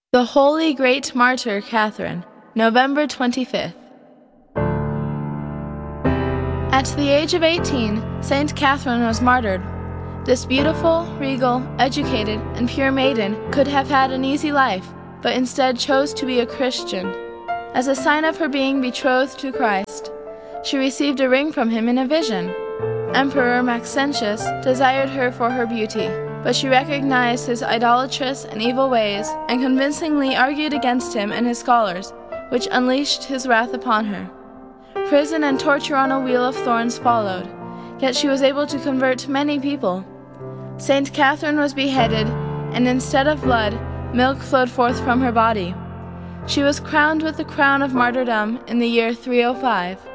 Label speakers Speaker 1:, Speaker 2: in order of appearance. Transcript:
Speaker 1: The Holy Great Martyr Catherine, November 25th. At the age of 18, Saint Catherine was martyred. This beautiful, regal, educated, and pure maiden could have had an easy life, but instead chose to be a Christian. As a sign of her being betrothed to Christ, she received a ring from him in a vision. Emperor Maxentius desired her for her beauty, but she recognized his idolatrous and evil ways and convincingly argued against him and his scholars, which unleashed his wrath upon her. Prison and torture on a wheel of thorns followed, yet she was able to convert many people. Saint Catherine was beheaded, and instead of blood, milk flowed forth from her body. She was crowned with the crown of martyrdom in the year 305.